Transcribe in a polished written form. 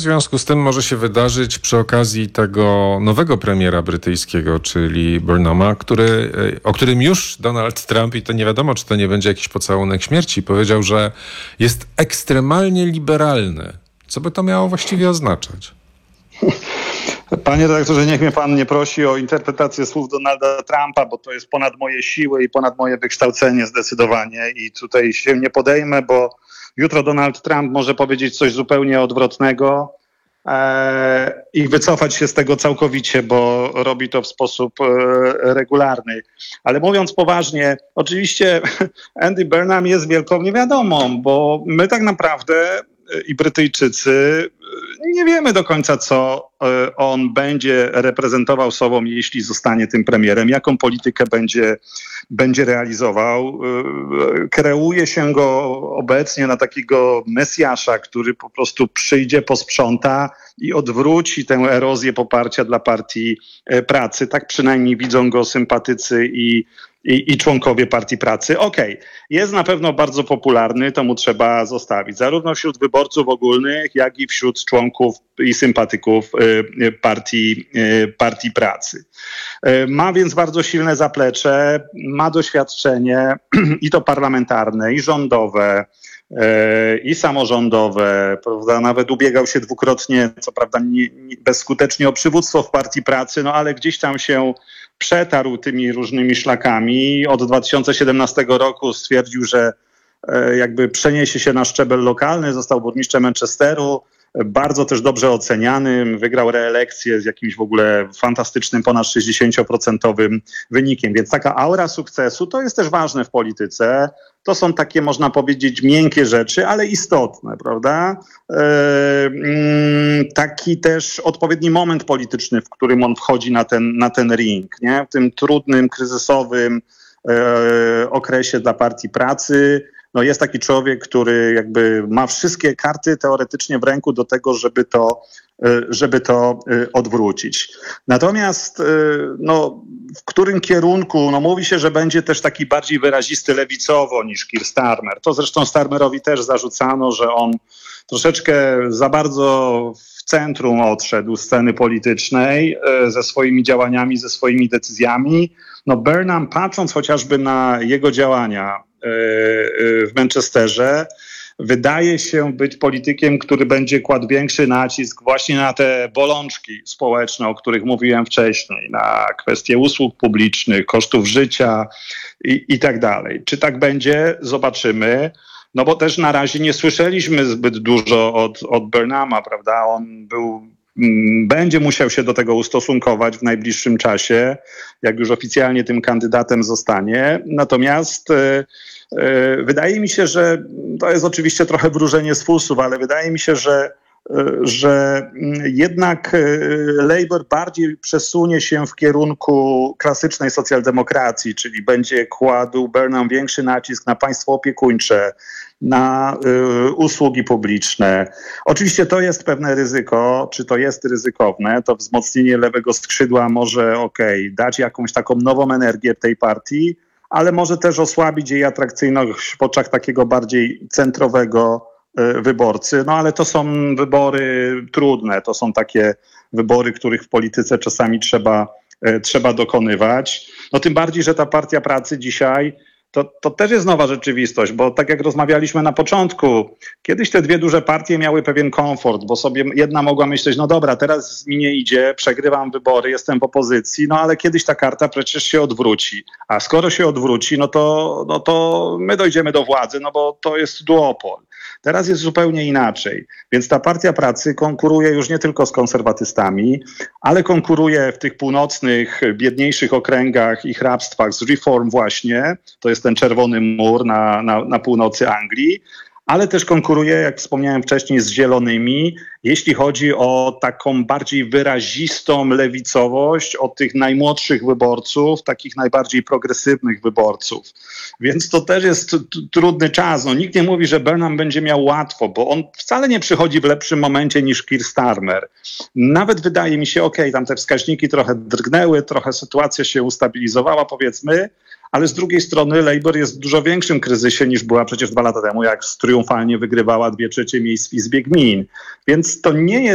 związku z tym może się wydarzyć przy okazji tego nowego premiera brytyjskiego, czyli Burnhama, o którym już Donald Trump, i to nie wiadomo, czy to nie będzie jakiś pocałunek śmierci, powiedział, że jest ekstremalnie liberalny. Co by to miało właściwie oznaczać? Panie redaktorze, niech mnie pan nie prosi o interpretację słów Donalda Trumpa, bo to jest ponad moje siły i ponad moje wykształcenie zdecydowanie i tutaj się nie podejmę, bo jutro Donald Trump może powiedzieć coś zupełnie odwrotnego i wycofać się z tego całkowicie, bo robi to w sposób regularny. Ale mówiąc poważnie, oczywiście Andy Burnham jest wielką niewiadomą, bo my tak naprawdę i Brytyjczycy nie wiemy do końca, co on będzie reprezentował sobą, jeśli zostanie tym premierem, jaką politykę będzie realizował. Kreuje się go obecnie na takiego mesjasza, który po prostu przyjdzie, posprząta i odwróci tę erozję poparcia dla Partii Pracy. Tak przynajmniej widzą go sympatycy i członkowie Partii Pracy. Okej, jest na pewno bardzo popularny, to mu trzeba zostawić. Zarówno wśród wyborców ogólnych, jak i wśród członków i sympatyków Partii Pracy. Ma więc bardzo silne zaplecze, ma doświadczenie i to parlamentarne, i rządowe, i samorządowe, prawda? Nawet ubiegał się dwukrotnie, co prawda bezskutecznie o przywództwo w Partii Pracy, no ale gdzieś tam się przetarł tymi różnymi szlakami. Od 2017 roku stwierdził, że jakby przeniesie się na szczebel lokalny, został burmistrzem Manchesteru, bardzo też dobrze ocenianym, wygrał reelekcję z jakimś w ogóle fantastycznym, ponad 60% wynikiem. Więc taka aura sukcesu to jest też ważne w polityce. To są takie, można powiedzieć, miękkie rzeczy, ale istotne, prawda? Taki też odpowiedni moment polityczny, w którym on wchodzi na ten ring, nie? W tym trudnym, kryzysowym okresie dla Partii Pracy. No jest taki człowiek, który jakby ma wszystkie karty teoretycznie w ręku do tego, żeby to odwrócić. Natomiast no, w którym kierunku, no mówi się, że będzie też taki bardziej wyrazisty lewicowo niż Keir Starmer. To zresztą Starmerowi też zarzucano, że on troszeczkę za bardzo w centrum odszedł sceny politycznej ze swoimi działaniami, ze swoimi decyzjami. No Burnham, patrząc chociażby na jego działania w Manchesterze, wydaje się być politykiem, który będzie kładł większy nacisk właśnie na te bolączki społeczne, o których mówiłem wcześniej, na kwestie usług publicznych, kosztów życia i tak dalej. Czy tak będzie? Zobaczymy. No bo też na razie nie słyszeliśmy zbyt dużo od Burnhama, prawda? On będzie musiał się do tego ustosunkować w najbliższym czasie, jak już oficjalnie tym kandydatem zostanie. Natomiast wydaje mi się, że to jest oczywiście trochę wróżenie z fusów, ale wydaje mi się, że jednak Labour bardziej przesunie się w kierunku klasycznej socjaldemokracji, czyli będzie kładł Burnham większy nacisk na państwo opiekuńcze, na usługi publiczne. Oczywiście to jest pewne ryzyko, czy to jest ryzykowne, to wzmocnienie lewego skrzydła może dać jakąś taką nową energię tej partii, ale może też osłabić jej atrakcyjność w oczach takiego bardziej centrowego wyborcy. No ale to są wybory trudne, to są takie wybory, których w polityce czasami trzeba dokonywać. No tym bardziej, że ta Partia Pracy dzisiaj to też jest nowa rzeczywistość, bo tak jak rozmawialiśmy na początku, kiedyś te dwie duże partie miały pewien komfort, bo sobie jedna mogła myśleć, no dobra, teraz mi nie idzie, przegrywam wybory, jestem w opozycji, no ale kiedyś ta karta przecież się odwróci. A skoro się odwróci, no to my dojdziemy do władzy, no bo to jest duopol. Teraz jest zupełnie inaczej. Więc ta Partia Pracy konkuruje już nie tylko z konserwatystami, ale konkuruje w tych północnych, biedniejszych okręgach i hrabstwach z Reform właśnie. To jest ten czerwony mur na północy Anglii. Ale też konkuruje, jak wspomniałem wcześniej, z zielonymi, jeśli chodzi o taką bardziej wyrazistą lewicowość, o tych najmłodszych wyborców, takich najbardziej progresywnych wyborców. Więc to też jest trudny czas. No, nikt nie mówi, że Burnham będzie miał łatwo, bo on wcale nie przychodzi w lepszym momencie niż Keir Starmer. Nawet wydaje mi się, tam te wskaźniki trochę drgnęły, trochę sytuacja się ustabilizowała, powiedzmy, ale z drugiej strony Labour jest w dużo większym kryzysie niż była przecież 2 lata temu, jak triumfalnie wygrywała 2/3 miejsc w Izbie Gmin. Więc to nie jest